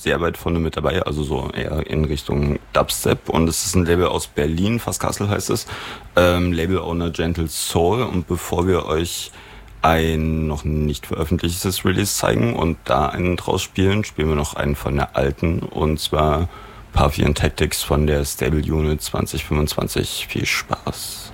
sehr weit vorne mit dabei, also so eher in Richtung Dubstep. Und es ist ein Label aus Berlin, Fasskassel heißt es. Label Owner Gentle Soul. Und bevor wir euch ein noch nicht veröffentlichtes Release zeigen und da einen draus spielen, spielen wir noch einen von der alten, und zwar Parthian Tactics von der Stable Unit 2025. Viel Spaß.